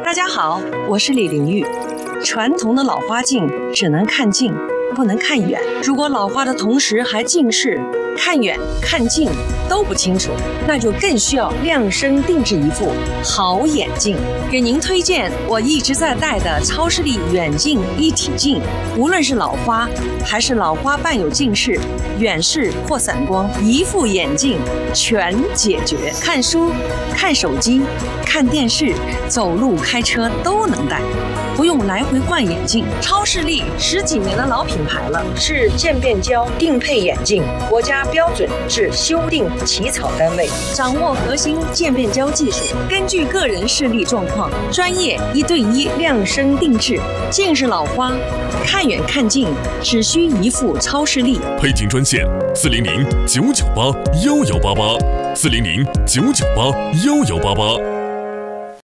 大家好，我是李玲玉。传统的老花镜只能看近，不能看远。如果老花的同时还近视，看远看近都不清楚，那就更需要量身定制一副好眼镜。给您推荐我一直在戴的超视力远近一体镜，无论是老花还是老花伴有近视、远视或散光，一副眼镜全解决。看书、看手机、看电视、走路、开车都能戴，不用来回换眼镜。超视力10几年的老品牌了，是渐变焦定配眼镜，国家标准至修订起草单位，掌握核心渐变焦技术，根据个人视力状况，专业1对1量身定制。近视老花，看远看近只需一副超视力。 配镜专线400-998-1188，400-998-1188。